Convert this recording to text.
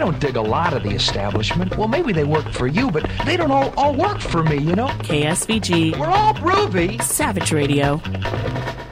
don't dig a lot of the establishment. Well, maybe they work for you, but they don't all work for me, you know? KSVG. We're all groovy. Savage Radio.